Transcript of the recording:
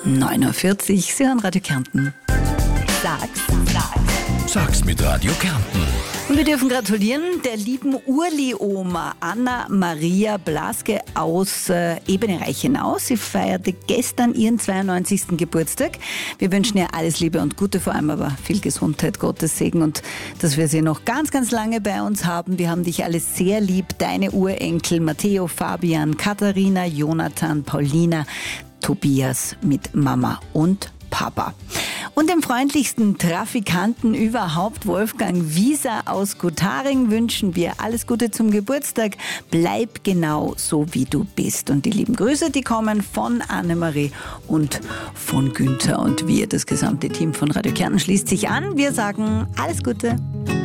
9:40 Uhr, Sie hören Radio Kärnten. Sag's mit Radio Kärnten. Und wir dürfen gratulieren der lieben Urli-Oma Anna-Maria Blaske aus Ebene-Reichenau. Sie feierte gestern ihren 92. Geburtstag. Wir wünschen ihr alles Liebe und Gute, vor allem aber viel Gesundheit, Gottes Segen und dass wir sie noch ganz, ganz lange bei uns haben. Wir haben dich alle sehr lieb. Deine Urenkel Matteo, Fabian, Katharina, Jonathan, Paulina, Tobias mit Mama und Papa. Und dem freundlichsten Trafikanten überhaupt, Wolfgang Wieser aus Gotharing, wünschen wir alles Gute zum Geburtstag. Bleib genau so, wie du bist. Und die lieben Grüße, die kommen von Annemarie und von Günther. Und wir, das gesamte Team von Radio Kärnten, schließt sich an. Wir sagen alles Gute.